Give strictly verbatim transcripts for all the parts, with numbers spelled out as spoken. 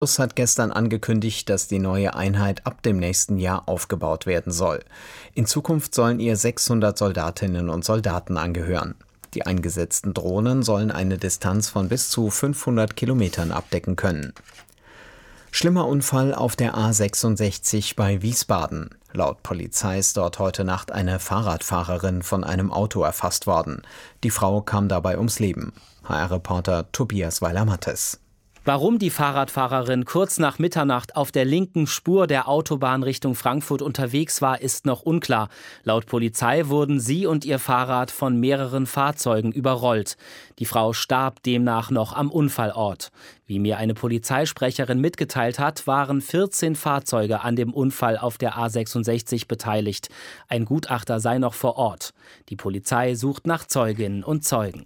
Bus hat gestern angekündigt, dass die neue Einheit ab dem nächsten Jahr aufgebaut werden soll. In Zukunft sollen ihr sechshundert Soldatinnen und Soldaten angehören. Die eingesetzten Drohnen sollen eine Distanz von bis zu fünfhundert Kilometern abdecken können. Schlimmer Unfall auf der A sechsundsechzig bei Wiesbaden. Laut Polizei ist dort heute Nacht eine Fahrradfahrerin von einem Auto erfasst worden. Die Frau kam dabei ums Leben. H R-Reporter Tobias Weiler-Mattes. Warum die Fahrradfahrerin kurz nach Mitternacht auf der linken Spur der Autobahn Richtung Frankfurt unterwegs war, ist noch unklar. Laut Polizei wurden sie und ihr Fahrrad von mehreren Fahrzeugen überrollt. Die Frau starb demnach noch am Unfallort. Wie mir eine Polizeisprecherin mitgeteilt hat, waren vierzehn Fahrzeuge an dem Unfall auf der A sechsundsechzig beteiligt. Ein Gutachter sei noch vor Ort. Die Polizei sucht nach Zeuginnen und Zeugen.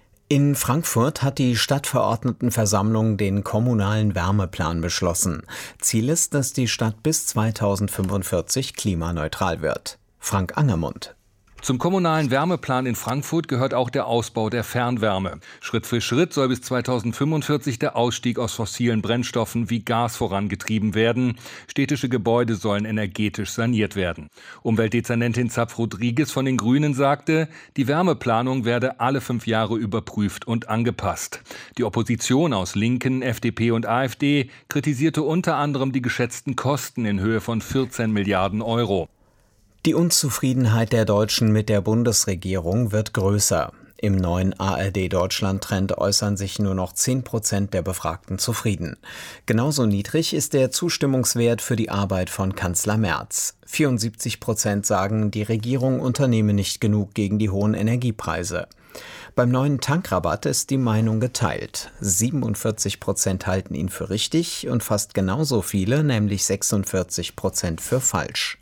In Frankfurt hat die Stadtverordnetenversammlung den kommunalen Wärmeplan beschlossen. Ziel ist, dass die Stadt bis zweitausendfünfundvierzig klimaneutral wird. Frank Angermund. Zum kommunalen Wärmeplan in Frankfurt gehört auch der Ausbau der Fernwärme. Schritt für Schritt soll bis zweitausendfünfundvierzig der Ausstieg aus fossilen Brennstoffen wie Gas vorangetrieben werden. Städtische Gebäude sollen energetisch saniert werden. Umweltdezernentin Zapf-Rodriguez von den Grünen sagte, die Wärmeplanung werde alle fünf Jahre überprüft und angepasst. Die Opposition aus Linken, F D P und AfD kritisierte unter anderem die geschätzten Kosten in Höhe von vierzehn Milliarden Euro. Die Unzufriedenheit der Deutschen mit der Bundesregierung wird größer. Im neuen A R D-Deutschland-Trend äußern sich nur noch zehn Prozent der Befragten zufrieden. Genauso niedrig ist der Zustimmungswert für die Arbeit von Kanzler Merz. vierundsiebzig Prozent sagen, die Regierung unternehme nicht genug gegen die hohen Energiepreise. Beim neuen Tankrabatt ist die Meinung geteilt. siebenundvierzig Prozent halten ihn für richtig und fast genauso viele, nämlich sechsundvierzig Prozent, für falsch.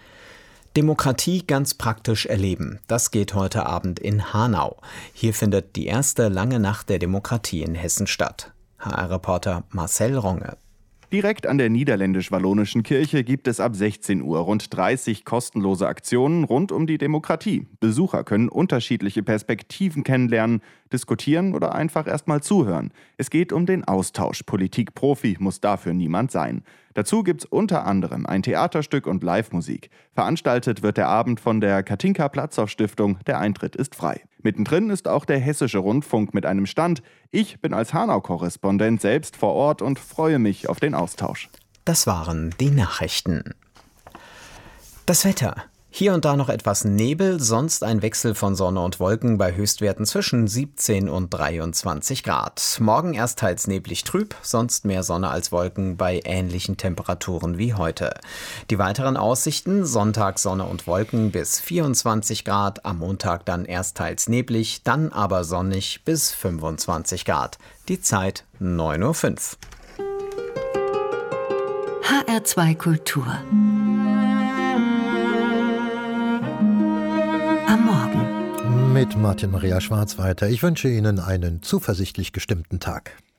Demokratie ganz praktisch erleben. Das geht heute Abend in Hanau. Hier findet die erste lange Nacht der Demokratie in Hessen statt. H R-Reporter Marcel Ronge. Direkt an der niederländisch-wallonischen Kirche gibt es ab sechzehn Uhr rund dreißig kostenlose Aktionen rund um die Demokratie. Besucher können unterschiedliche Perspektiven kennenlernen, diskutieren oder einfach erstmal zuhören. Es geht um den Austausch. Politikprofi muss dafür niemand sein. Dazu gibt's unter anderem ein Theaterstück und Live-Musik. Veranstaltet wird der Abend von der Katinka-Platzow-Stiftung. Der Eintritt ist frei. Mittendrin ist auch der Hessische Rundfunk mit einem Stand. Ich bin als Hanau-Korrespondent selbst vor Ort und freue mich auf den Austausch. Das waren die Nachrichten. Das Wetter. Hier und da noch etwas Nebel, sonst ein Wechsel von Sonne und Wolken bei Höchstwerten zwischen siebzehn und dreiundzwanzig Grad. Morgen erst teils neblig trüb, sonst mehr Sonne als Wolken bei ähnlichen Temperaturen wie heute. Die weiteren Aussichten: Sonntag Sonne und Wolken bis vierundzwanzig Grad, am Montag dann erst teils neblig, dann aber sonnig bis fünfundzwanzig Grad. Die Zeit neun Uhr fünf. H R zwei Kultur. Am Morgen. Mit Martin Maria Schwarz weiter. Ich wünsche Ihnen einen zuversichtlich gestimmten Tag.